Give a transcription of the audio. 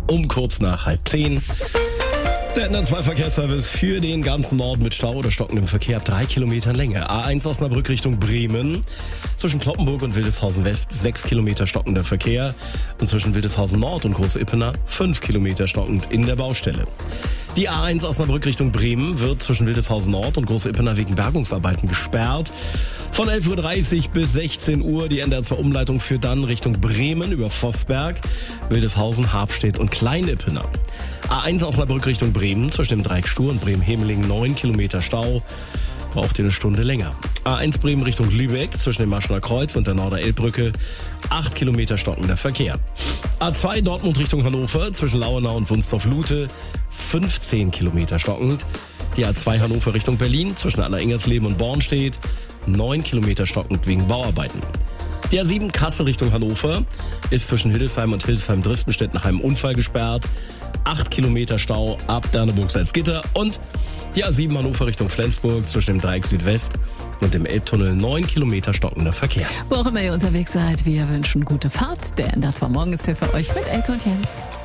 um kurz nach 9:30. Der NR2-Verkehrsservice für den ganzen Norden mit Stau oder stockendem Verkehr ab 3 Kilometern Länge. A1 Osnabrück Richtung Bremen. Zwischen Cloppenburg und Wildeshausen West 6 Kilometer stockender Verkehr. Und zwischen Wildeshausen Nord und Große Ippener 5 Kilometer stockend in der Baustelle. Die A1 Osnabrück Richtung Bremen wird zwischen Wildeshausen Nord und Große Ippener wegen Bergungsarbeiten gesperrt. Von 11:30 Uhr bis 16 Uhr die NR2-Umleitung führt dann Richtung Bremen über Vossberg, Wildeshausen, Habstedt und Klein-Ippener. A1 Osnabrück Richtung Bremen zwischen dem Dreieck Stur und Bremen-Hemeling 9 Kilometer Stau. Braucht ihr eine Stunde länger. A1 Bremen Richtung Lübeck zwischen dem Maschner Kreuz und der Norder-Elbbrücke 8 Kilometer stockender Verkehr. A2 Dortmund Richtung Hannover zwischen Lauenau und Wunstorf-Lute 15 Kilometer stockend. Die A2 Hannover Richtung Berlin zwischen Alleringersleben und Bornstedt 9 Kilometer stockend wegen Bauarbeiten. Die A7 Kassel Richtung Hannover ist zwischen Hildesheim und Hildesheim-Drispenstedt nach einem Unfall gesperrt. 8 Kilometer Stau ab Derneburg-Salzgitter. Und die A7 Hannover Richtung Flensburg zwischen dem Dreieck Südwest und dem Elbtunnel 9 Kilometer stockender Verkehr. Wo auch immer ihr unterwegs seid, wir wünschen gute Fahrt. Der NR2 Morgen ist hier für euch mit Elke und Jens.